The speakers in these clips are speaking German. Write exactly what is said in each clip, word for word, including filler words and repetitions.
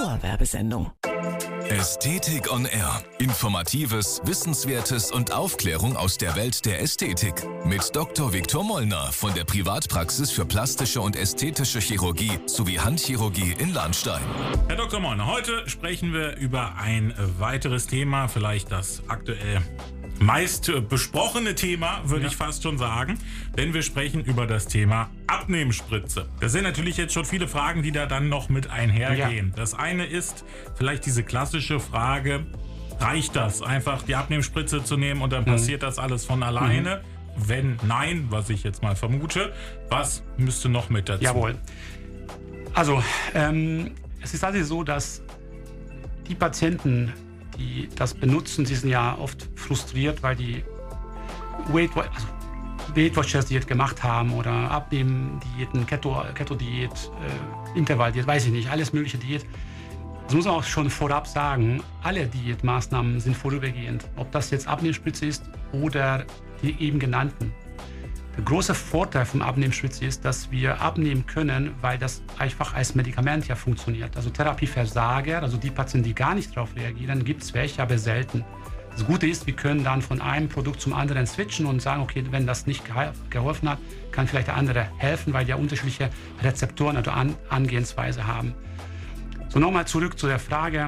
Dauerwerbesendung. Ästhetik on Air. Informatives, Wissenswertes und Aufklärung aus der Welt der Ästhetik. Mit Doktor Viktor Mollner von der Privatpraxis für plastische und ästhetische Chirurgie sowie Handchirurgie in Lahnstein. Herr Doktor Mollner, heute sprechen wir über ein weiteres Thema, vielleicht das aktuell meist besprochene Thema, würde ja. ich fast schon sagen, denn wir sprechen über das Thema Abnehmspritze. Das sind natürlich jetzt schon viele Fragen, die da dann noch mit einhergehen. Ja. Das eine ist vielleicht diese klassische Frage, reicht das, einfach die Abnehmspritze zu nehmen und dann mhm. passiert das alles von alleine? Mhm. Wenn nein, was ich jetzt mal vermute, was müsste noch mit dazu? Jawohl. Also, ähm, es ist also so, dass die Patienten, die das benutzen, die sind ja oft frustriert, weil die Weight, also Weight Watchers Diät gemacht haben oder Abnehmen-Diäten, Keto, Keto-Diät, äh, Intervall-Diät, weiß ich nicht, alles mögliche Diät. Das muss man auch schon vorab sagen, alle Diätmaßnahmen sind vorübergehend. Ob das jetzt Abnehmspritze ist oder die eben genannten. Der große Vorteil vom Abnehmspritze ist, dass wir abnehmen können, weil das einfach als Medikament ja funktioniert. Also Therapieversager, also die Patienten, die gar nicht darauf reagieren, gibt es welche, aber selten. Das Gute ist, wir können dann von einem Produkt zum anderen switchen und sagen, okay, wenn das nicht geholfen hat, kann vielleicht der andere helfen, weil die ja unterschiedliche Rezeptoren oder An- Angehensweise haben. So, nochmal zurück zu der Frage.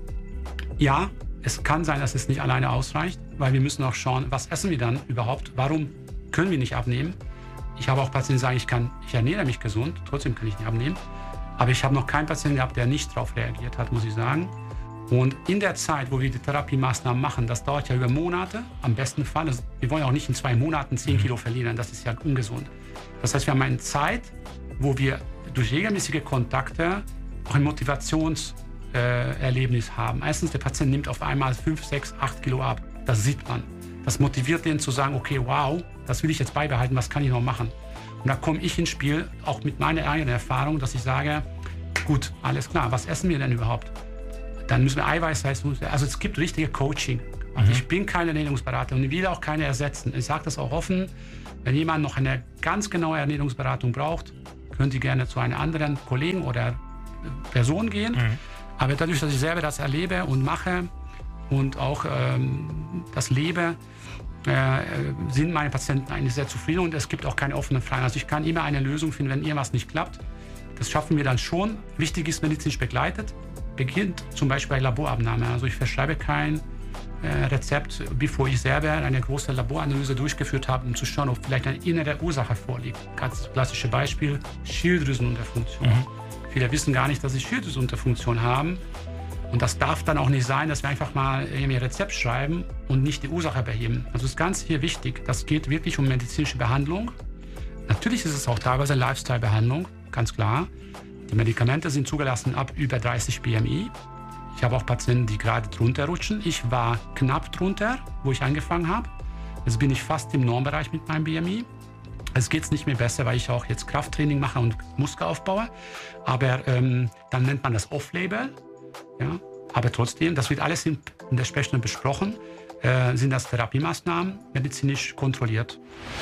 Ja, es kann sein, dass es nicht alleine ausreicht, weil wir müssen auch schauen, was essen wir dann überhaupt, warum können wir nicht abnehmen. Ich habe auch Patienten, die sagen, ich, kann, ich ernähre mich gesund, trotzdem kann ich nicht abnehmen. Aber ich habe noch keinen Patienten gehabt, der nicht darauf reagiert hat, muss ich sagen. Und in der Zeit, wo wir die Therapiemaßnahmen machen, das dauert ja über Monate, am besten Fall. Also wir wollen ja auch nicht in zwei Monaten zehn Kilo verlieren, das ist ja ungesund. Das heißt, wir haben eine Zeit, wo wir durch regelmäßige Kontakte auch ein Motivationserlebnis äh, haben. Erstens, der Patient nimmt auf einmal fünf, sechs, acht Kilo ab. Das sieht man. Das motiviert den zu sagen, okay, wow, das will ich jetzt beibehalten, was kann ich noch machen? Und da komme ich ins Spiel, auch mit meiner eigenen Erfahrung, dass ich sage, gut, alles klar, was essen wir denn überhaupt? Dann müssen wir Eiweiß, also es gibt richtige Coaching. Also mhm. Ich bin kein Ernährungsberater und ich will auch keine ersetzen. Ich sage das auch offen, wenn jemand noch eine ganz genaue Ernährungsberatung braucht, können Sie gerne zu einem anderen Kollegen oder Person gehen. Mhm. Aber dadurch, dass ich selber das erlebe und mache und auch ähm, das lebe, äh, sind meine Patienten eigentlich sehr zufrieden und es gibt auch keine offenen Fragen. Also ich kann immer eine Lösung finden, wenn irgendwas nicht klappt. Das schaffen wir dann schon. Wichtig ist, medizinisch begleitet. Beginnt zum Beispiel bei Laborabnahme. Also ich verschreibe kein äh, Rezept, bevor ich selber eine große Laboranalyse durchgeführt habe, um zu schauen, ob vielleicht eine innere Ursache vorliegt. Ganz klassische Beispiel, Schilddrüsenunterfunktion. Mhm. Viele wissen gar nicht, dass sie Schilddrüsenunterfunktion haben. Und das darf dann auch nicht sein, dass wir einfach mal ein Rezept schreiben und nicht die Ursache beheben. Also das ist ganz hier wichtig. Das geht wirklich um medizinische Behandlung. Natürlich ist es auch teilweise Lifestyle-Behandlung, ganz klar. Die Medikamente sind zugelassen ab über dreißig B M I. Ich habe auch Patienten, die gerade drunter rutschen. Ich war knapp drunter, wo ich angefangen habe. Jetzt bin ich fast im Normbereich mit meinem B M I. Es geht nicht mehr besser, weil ich auch jetzt Krafttraining mache und Muskel aufbaue. Aber ähm, dann nennt man das Off-Label. Ja, aber trotzdem, das wird alles in, in der Sprechstunde besprochen, äh, sind das Therapiemaßnahmen medizinisch kontrolliert.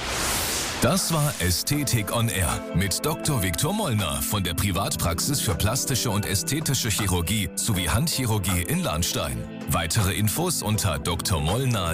Das war Ästhetik on Air mit Doktor Viktor Mollner von der Privatpraxis für plastische und ästhetische Chirurgie sowie Handchirurgie in Lahnstein. Weitere Infos unter Doktor Mollner.